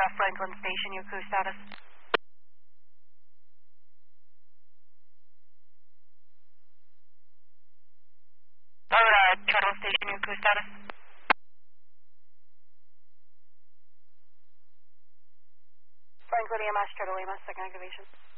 Franklin Station, your crew status. Turtle Station, your crew status. Franklin EMS, Turtle EMS, second activation.